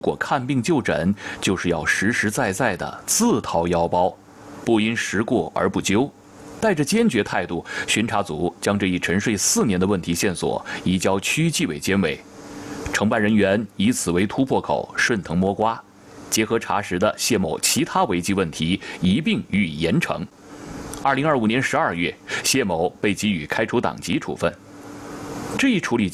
果看病就诊，就是要实实在在的自掏腰包，不因时过而不究。带着坚决态度，巡查组将这一沉睡4年的问题线索移交区纪委监委。承办人员以此为突破口，顺藤摸瓜，结合查实的谢某其他违纪问题，一并予以严惩。2025年12月，谢某被给予开除党籍处分。这一处理